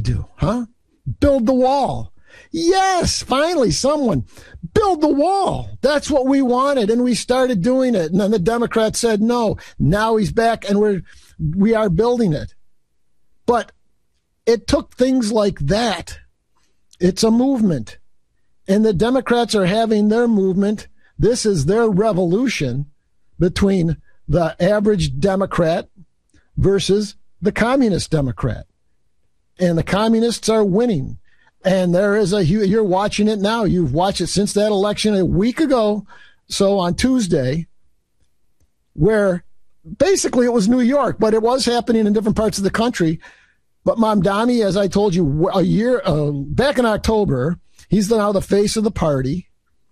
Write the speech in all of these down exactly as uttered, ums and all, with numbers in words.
do, huh? Build the wall. Yes, finally, someone build the wall. That's what we wanted, and we started doing it. And then the Democrats said no. Now he's back, and we're we are building it. But it took things like that. It's a movement, and the Democrats are having their movement. This is their revolution between the average Democrat versus the communist Democrat, and the communists are winning. And there is a, you're watching it now. You've watched it since that election a week ago. So on Tuesday, where basically it was New York, but it was happening in different parts of the country. But Mamdani, as I told you, a year, uh, back in October, he's now the face of the party.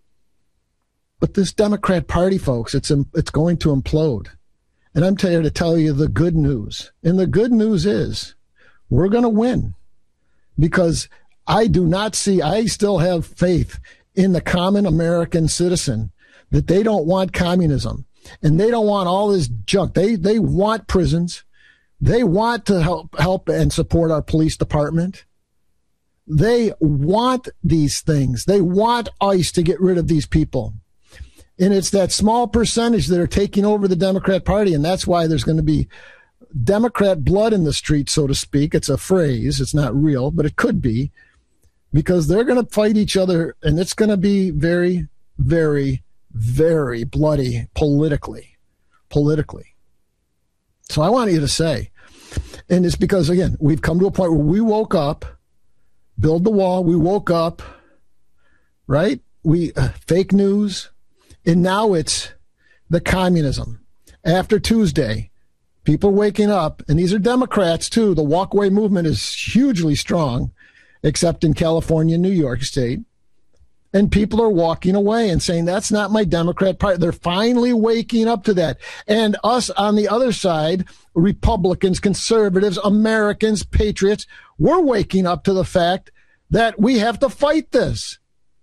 But this Democrat Party, folks, it's, it's going to implode. And I'm here to tell you the good news. And the good news is we're going to win, because I do not see, I still have faith in the common American citizen that they don't want communism and they don't want all this junk. They, they want prisons. They want to help, help and support our police department. They want these things. They want ICE to get rid of these people. And it's that small percentage that are taking over the Democrat Party. And that's why there's going to be Democrat blood in the street, so to speak. It's a phrase. It's not real, but it could be. Because they're going to fight each other, and it's going to be very, very, very bloody politically. Politically. So I want you to say, and it's because, again, we've come to a point where we woke up, build the wall, we woke up, right? We uh, fake news, and now it's the communism. After Tuesday, people waking up, and these are Democrats too. The walkaway movement is hugely strong, except in California and New York State. And people are walking away and saying, that's not my Democrat Party. They're finally waking up to that. And us on the other side, Republicans, conservatives, Americans, patriots, we're waking up to the fact that we have to fight this.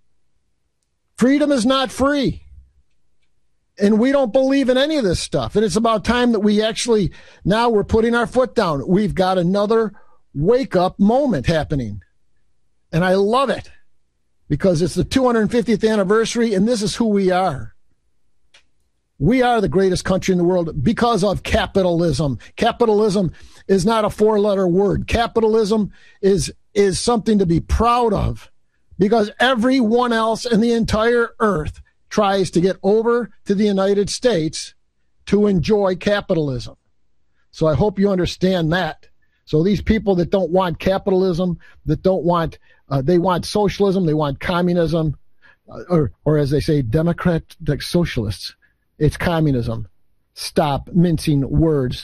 Freedom is not free. And we don't believe in any of this stuff. And it's about time that we actually, now we're putting our foot down. We've got another wake-up moment happening. And I love it, because it's the two hundred fiftieth anniversary, and this is who we are. We are the greatest country in the world because of capitalism. Capitalism is not a four-letter word. Capitalism is, is something to be proud of, because everyone else in the entire earth tries to get over to the United States to enjoy capitalism. So I hope you understand that. So these people that don't want capitalism, that don't want, uh, they want socialism, they want communism, uh, or, or as they say, Democrat like socialists, it's communism. Stop mincing words.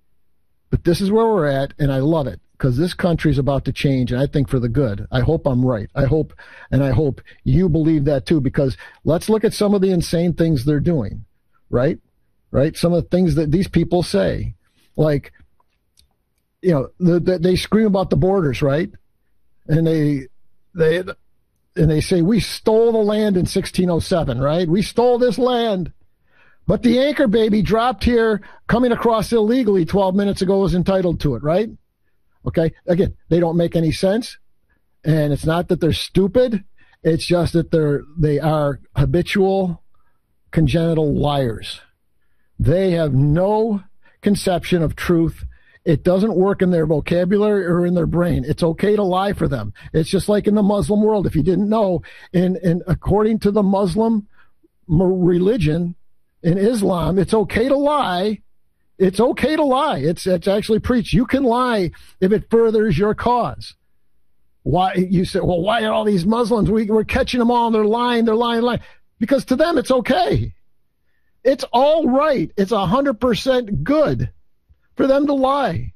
But this is where we're at, and I love it, because this country is about to change, and I think for the good. I hope I'm right. I hope, and I hope you believe that too, because let's look at some of the insane things they're doing, right? Right? Some of the things that these people say, like, you know, the, the, they scream about the borders, right? And they, they, and they say, we stole the land in sixteen oh seven, right? We stole this land. But the anchor baby dropped here coming across illegally twelve minutes ago was entitled to it, right? Okay. Again, they don't make any sense. And it's not that they're stupid. It's just that they're, they are habitual congenital liars. They have no conception of truth. It doesn't work in their vocabulary or in their brain. It's okay to lie for them. It's just like in the Muslim world. If you didn't know, in, in according to the Muslim religion, in Islam, it's okay to lie. It's okay to lie. It's, it's actually preached. You can lie if it furthers your cause. Why, you say, well, why are all these Muslims? We, we're catching them all and they're lying, they're lying, lying. Because to them, it's okay. It's all right. It's a hundred percent good for them to lie.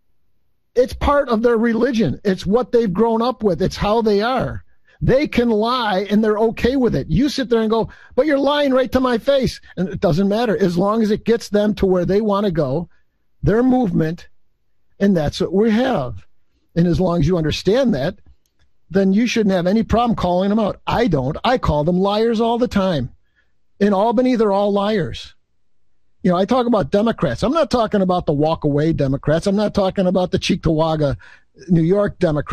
It's part of their religion. It's what they've grown up with. It's how they are. They can lie and they're okay with it. You sit there and go, but you're lying right to my face. And it doesn't matter. As long as it gets them to where they want to go, their movement, and that's what we have. And as long as you understand that, then you shouldn't have any problem calling them out. I don't. I call them liars all the time. In Albany, they're all liars. You know, I talk about Democrats. I'm not talking about the walk away Democrats. I'm not talking about the Cheektowaga, New York Democrats.